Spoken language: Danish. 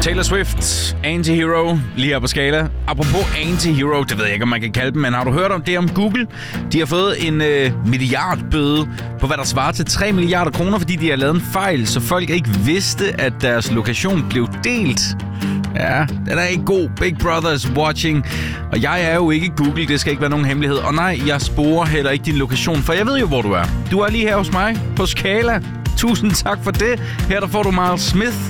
Taylor Swift, Anti-Hero, lige her på Skala. Apropos Anti-Hero, det ved jeg ikke, om man kan kalde dem, men har du hørt om det om Google? De har fået en milliardbøde på, hvad der svarer til 3 milliarder kroner, fordi de har lavet en fejl, så folk ikke vidste, at deres lokation blev delt. Ja, den er ikke god. Big Brother is watching. Og jeg er jo ikke Google, det skal ikke være nogen hemmelighed. Og nej, jeg sporer heller ikke din lokation, for jeg ved jo, hvor du er. Du er lige her hos mig på Skala. Tusind tak for det. Her der får du Miles Smith